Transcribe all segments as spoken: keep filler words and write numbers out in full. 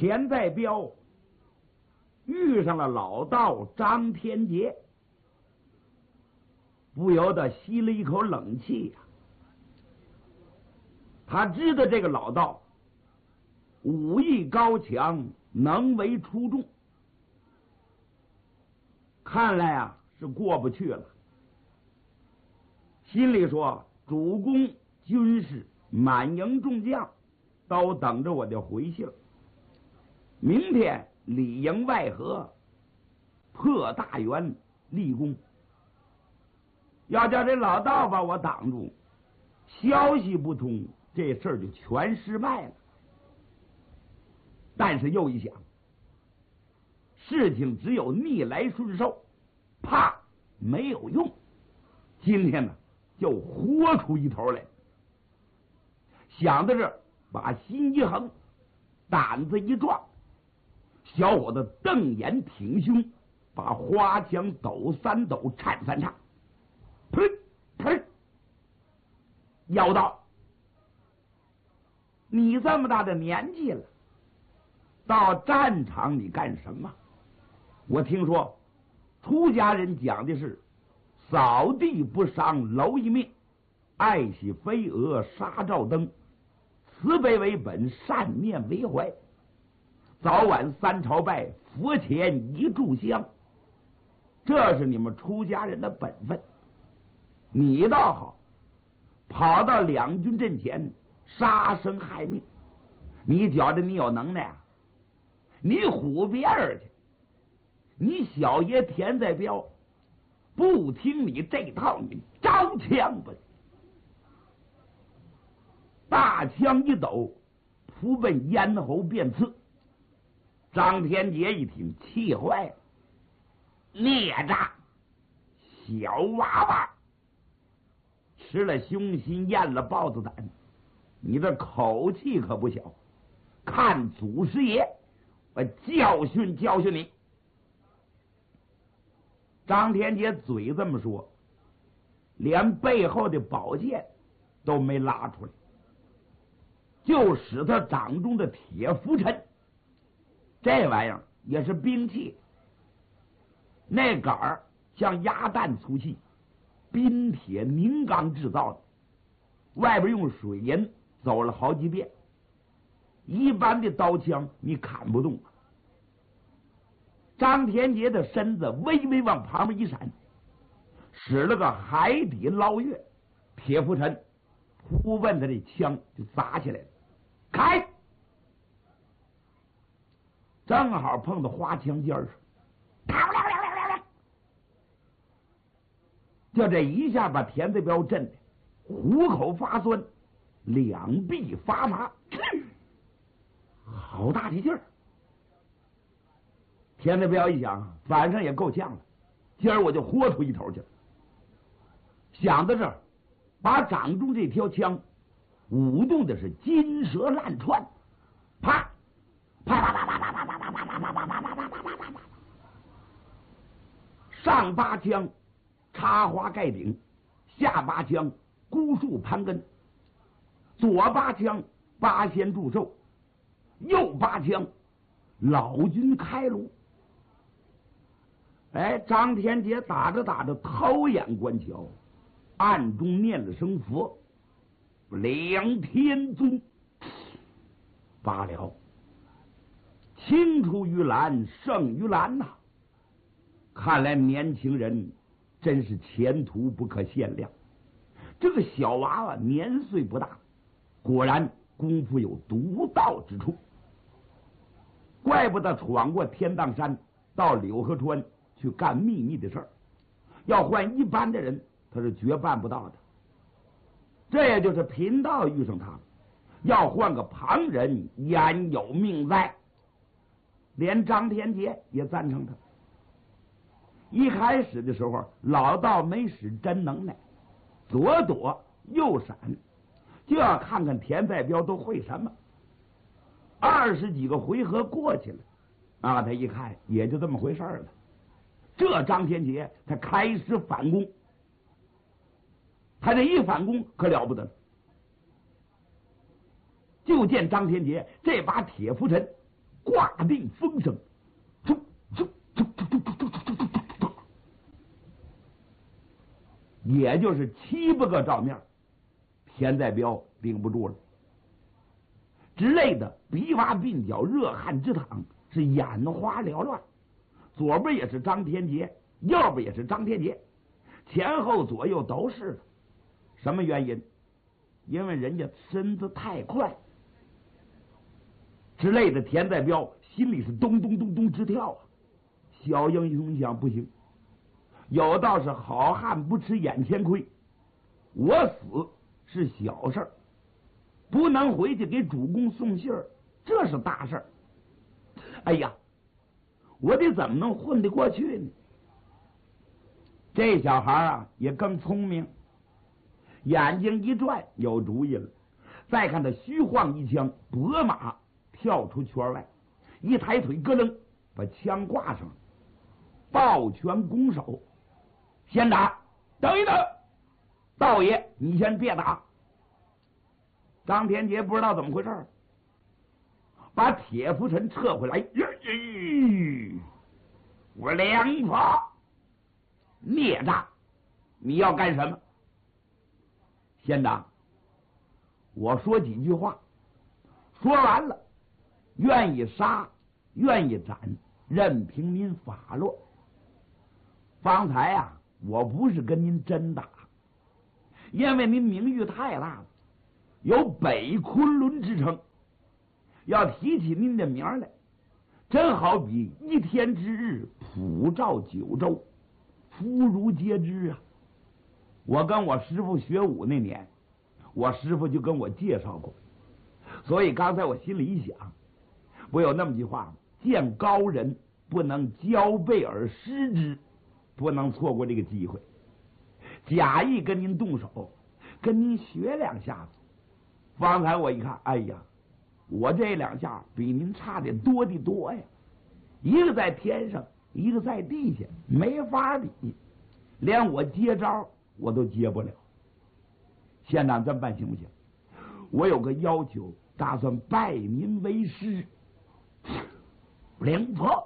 田在彪遇上了老道张天杰，不由得吸了一口冷气呀、啊。他知道这个老道武艺高强，能为出众，看来啊是过不去了。心里说：主公、军士、满营众将都等着我的回信。明天里应外合，破大员立功。要叫这老道把我挡住，消息不通，这事儿就全失败了。但是又一想，事情只有逆来顺受，怕没有用。今天呢，就豁出一头来。想到这儿，把心一横，胆子一壮，小伙子瞪眼挺胸，把花枪抖三抖，颤三颤，呸呸！妖道，你这么大的年纪了，到战场你干什么？我听说出家人讲的是扫地不伤蝼蚁命，爱惜飞蛾杀照灯，慈悲为本，善念为怀，早晚三朝拜，佛前一炷香，这是你们出家人的本分。你倒好，跑到两军阵前杀生害命，你觉得你有能耐啊？你唬别人去！你小爷田在彪不听你这套，你招枪吧！大枪一抖，扑奔咽喉便刺。张天杰一听，气坏了：孽障，小娃娃，吃了凶心，咽了豹子胆，你这口气可不小！看祖师爷，我教训教训你！张天杰嘴这么说，连背后的宝剑都没拉出来，就使他掌中的铁拂尘，这玩意儿也是兵器，那杆儿像鸭蛋粗细，冰铁凝钢制造的，外边用水银走了好几遍，一般的刀枪你砍不动。张天杰的身子微微往旁边一闪，使了个海底捞月，铁拂尘扑奔他的枪就砸起来了，开！正好碰到花枪尖上，就这一下把田在彪震的虎口发酸，两臂发麻，好大的劲儿！田在彪一想，反正也够呛了，今儿我就豁出一头去了。想到这儿，把掌中这条枪舞动的是金蛇烂串，啪啪啪啪啪啪啪啪啪啪啪啪啪啪啪啪啪啪，上八枪插花盖顶，下八枪孤树攀根，左八枪八仙祝寿，右八枪老君开颅。哎，张天杰打着打着掏眼观瞧，暗中念了声佛，两天尊罢了，青出于蓝胜于蓝呐、啊！看来年轻人真是前途不可限量。这个小娃娃年岁不大，果然功夫有独到之处，怪不得闯过天荡山到柳河川去干秘密的事儿，要换一般的人他是绝办不到的。这也就是贫道遇上他了，要换个旁人焉有命在。连张天杰也赞成他。一开始的时候，老道没使真能耐，左躲右闪，就要看看田在彪都会什么。二十几个回合过去了，啊，他一看也就这么回事了。这张天杰他开始反攻，他这一反攻可了不得了。就见张天杰这把铁拂尘挂定风声，嗖嗖嗖嗖嗖嗖嗖嗖嗖，也就是七八个照面，田在彪顶不住了。之类的鼻洼鬓角，热汗直淌，是眼花缭乱。左边也是张天杰，右边也是张天杰，前后左右都是。什么原因？因为人家身子太快。之类的田在彪心里是咚咚咚咚直跳啊！小英雄想不行，有道是好汉不吃眼前亏，我死是小事儿，不能回去给主公送信儿，这是大事儿。哎呀，我得怎么能混得过去呢？这小孩啊也更聪明，眼睛一转有主意了。再看他虚晃一枪，拨马跳出圈外，一抬腿咯楞把枪挂上，抱拳拱手，先打。等一等，道爷你先别打。张天杰不知道怎么回事，把铁浮尘撤回来。咦，我梁法孽障，你要干什么？县长，我说几句话，说完了，愿意杀，愿意斩，任凭您发落。方才啊，我不是跟您真打，因为您名誉太大了，有北昆仑之称。要提起您的名来，真好比一天之日普照九州，妇孺皆知啊。我跟我师傅学武那年，我师傅就跟我介绍过，所以刚才我心里一想，不有那么句话吗？见高人不能交背而失之，不能错过这个机会。假意跟您动手，跟您学两下子。方才我一看，哎呀，我这两下比您差的多的多呀，一个在天上，一个在地下，没法比，连我接招我都接不了。县长这么办行不行？我有个要求，打算拜您为师。灵婆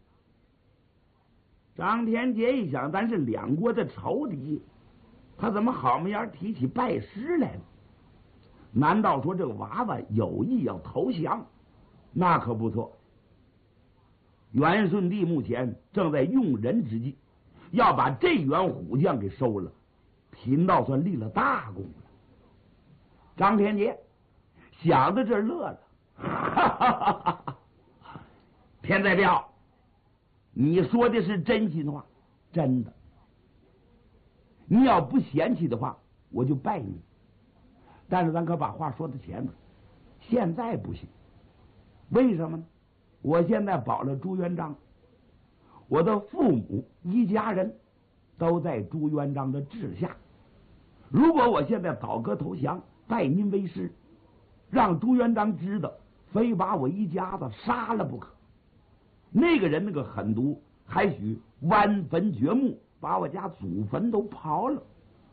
张天杰一想，咱是两国的仇敌，他怎么好么样提起拜师来了？难道说这个娃娃有意要投降？那可不错。元顺帝目前正在用人之际，要把这员虎将给收了，贫道算立了大功了。张天杰想到这儿乐了，哈哈哈哈！田在彪，你说的是真心话，真的。你要不嫌弃的话，我就拜你。但是咱可把话说到前头，现在不行。为什么呢？我现在保了朱元璋，我的父母一家人都在朱元璋的治下。如果我现在倒戈投降，拜您为师，让朱元璋知道，非把我一家子杀了不可。那个人那个狠毒，还许剜坟掘墓，把我家祖坟都刨了。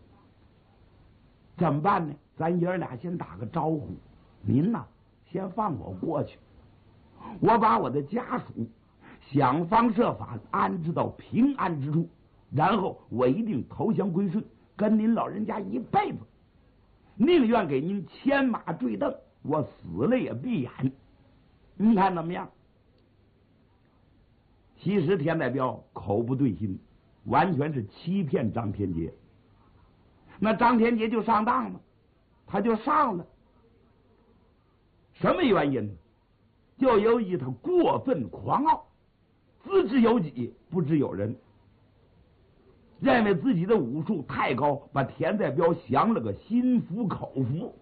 怎么办呢？咱爷儿俩先打个招呼，您呐，先放我过去，我把我的家属想方设法安置到平安之处，然后我一定投降归顺，跟您老人家一辈子，宁愿给您牵马坠镫，我死了也闭眼。您看怎么样？其实田代彪口不对心，完全是欺骗张天杰。那张天杰就上当了，他就上了。什么原因呢？就由于他过分狂傲，自知有己，不知有人，认为自己的武术太高，把田在彪降了个心服口服。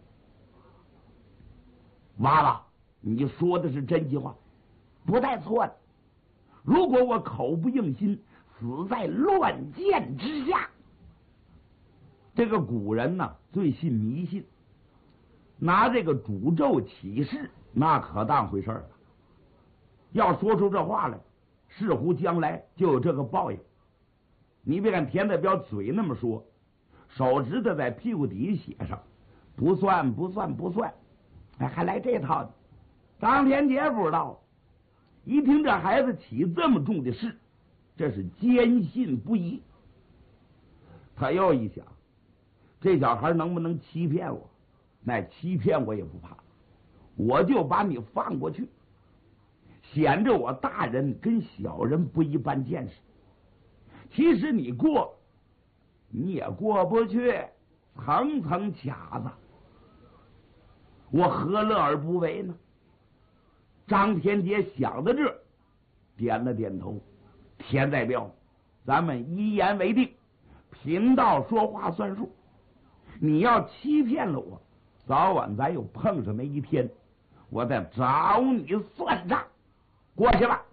娃娃，你说的是真心话，不带错的。如果我口不应心，死在乱箭之下。这个古人呢，最信迷信，拿这个诅咒起誓，那可当回事了。要说出这话来，似乎将来就有这个报应。你别看田代彪嘴那么说，手指头在屁股底下写上不算不算不算，哎，还来这套的。张天杰不知道， 一听这孩子起这么重的誓，这是坚信不疑。他又一想，这小孩能不能欺骗我？那欺骗我也不怕，我就把你放过去，显着我大人跟小人不一般见识。其实你过，你也过不去，层层卡子，我何乐而不为呢？张天杰想到这，点了点头。田代表，咱们一言为定，贫道说话算数。你要欺骗了我，早晚咱又碰上那一天，我再找你算账。过去吧。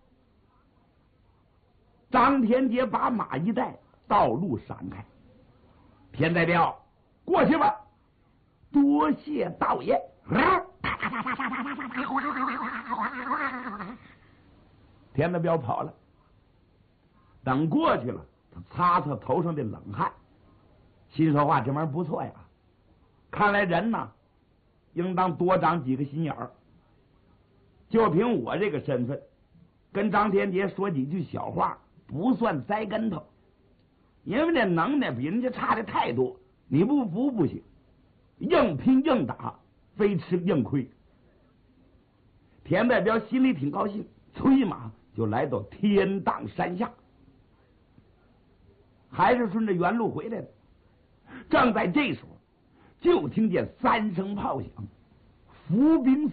张天杰把马一带，道路闪开。田代表，过去吧。多谢道爷。田代表跑了。等过去了，他擦擦头上的冷汗，心说话这玩意儿不错呀，看来人呢应当多长几个心眼儿。就凭我这个身份，跟张天杰说几句小话不算栽跟头，因为这能耐比人家差的太多，你不服不行，硬拼硬打，非吃硬亏。田代表心里挺高兴，催马就来到天荡山下，还是顺着原路回来的。正在这时候，就听见三声炮响，伏兵